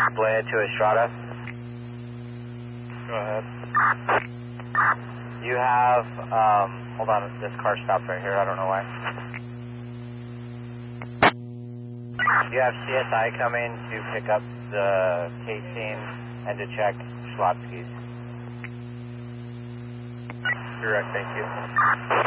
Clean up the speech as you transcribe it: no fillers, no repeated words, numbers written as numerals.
Blaine to Estrada. Go ahead. You have, hold on, this car stopped right here, I don't know why. You have CSI coming to pick up the casing and to check Schlotsky's. Correct, thank you.